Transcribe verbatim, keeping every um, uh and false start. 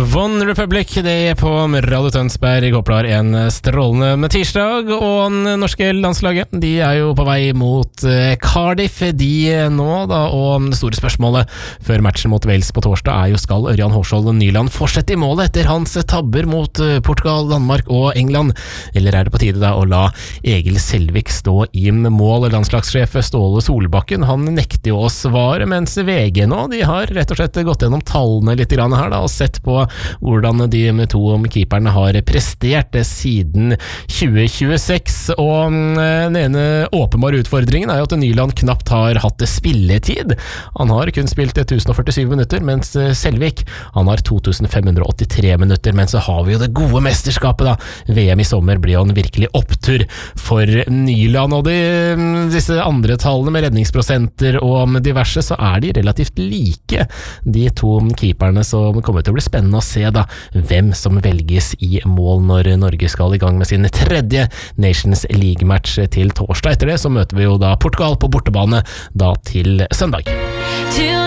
One Republic, det er på Radio Tønsberg. Håper du har en strålende med tirsdag. Og norske landslaget, de er jo på vei mot Cardiff de nå da. Og det store spørsmålet før matchen mot Wales på torsdag er jo, skal Ørjan Hårsvold Nyland fortsette i målet etter hans tabber mot Portugal, Danmark og England? Eller er det på tide da å la Egil Selvik stå i mål? Landslagssjef Ståle Solbakken, han nekter jo å svare, mens V G nå, de har rett og slett gått gjennom tallene litt grann her da, og sett på hvordan de med to keeperne har prestert siden tjue tjueseks, og den ene åpenbare utfordringen er jo at Nyland knapt har hatt spilletid. Han har kun spilt tusen førtisju minutter, mens Selvik, han har to tusen fem hundre åttitre minutter, men så har vi jo det gode mesterskapet da. V M i sommer blir jo en virkelig opptur for Nyland, og de, disse andre tallene med redningsprosenter og diverse, så er de relativt like, de to keeperne, så det kommer til å bli spennende å se da hvem som velges i mål når Norge skal i gang med sin tredje Nations League-match til torsdag. Etter det så møter vi jo da Portugal på bortebane da til søndag.